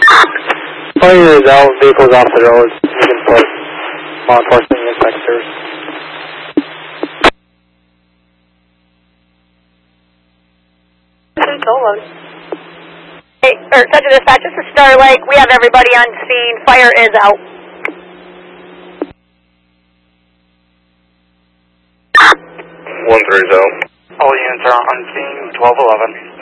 Fire is out, vehicles off the road. You can put law enforcement inspectors. Hey, Central Dispatch, this is Star Lake. We have everybody on scene. Fire is out. All units are on scene, 1211.